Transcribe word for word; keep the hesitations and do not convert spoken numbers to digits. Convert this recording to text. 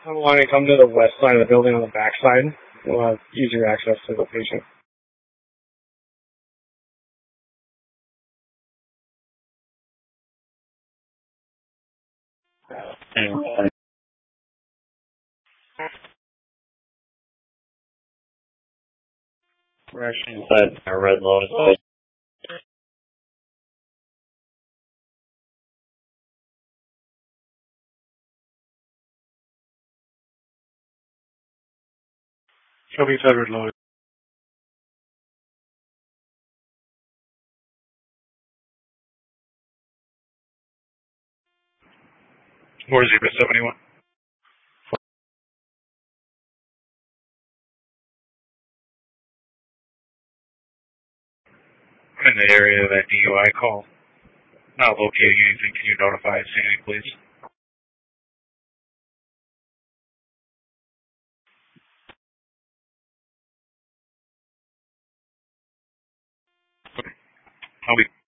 I want to come to the west side of the building on the back side. We'll have easier access to the patient. And we're actually inside our Red Lotus. Show me inside Red Lotus. Four zero seventy one. In the area of that D U I call. Not locating anything. Can you notify Sandy, please? I'll be